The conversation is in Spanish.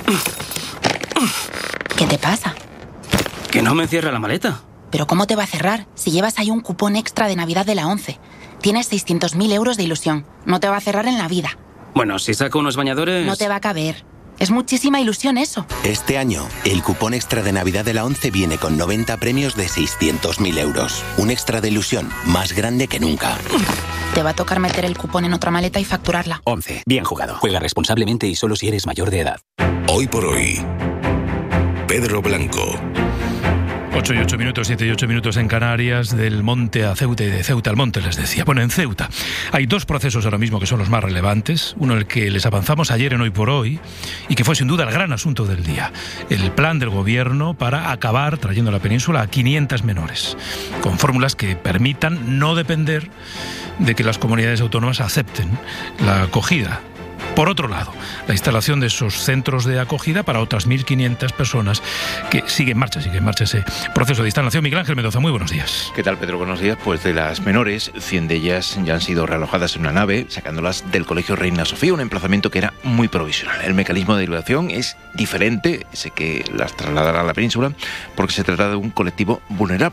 ¿Qué te pasa? Que no me cierra la maleta. ¿Pero cómo te va a cerrar si llevas ahí un cupón extra de Navidad de la ONCE? Tienes 600.000 euros de ilusión. No te va a cerrar en la vida. Bueno, si saco unos bañadores... No te va a caber. Es muchísima ilusión eso. Este año, el cupón extra de Navidad de la ONCE viene con 90 premios de 600.000 euros. Un extra de ilusión más grande que nunca. Te va a tocar meter el cupón en otra maleta y facturarla. ONCE. Bien jugado. Juega responsablemente y solo si eres mayor de edad. Hoy por hoy, Pedro Blanco. 8 y 8 minutos, 7 y 8 minutos en Canarias, del monte a Ceuta y de Ceuta al monte, les decía. Bueno, en Ceuta hay dos procesos ahora mismo que son los más relevantes. Uno, el que les avanzamos ayer en Hoy por Hoy, y que fue sin duda el gran asunto del día. El plan del gobierno para acabar trayendo a la península a 500 menores, con fórmulas que permitan no depender de que las comunidades autónomas acepten la acogida. Por otro lado, la instalación de esos centros de acogida para otras 1.500 personas que sigue en marcha ese proceso de instalación. Miguel Ángel Mendoza, muy buenos días. ¿Qué tal, Pedro? Buenos días. Pues de las menores, 100 de ellas ya han sido realojadas en una nave, sacándolas del Colegio Reina Sofía, un emplazamiento que era muy provisional. El mecanismo de evaluación es diferente, ese que las trasladará a la península, porque se trata de un colectivo vulnerable.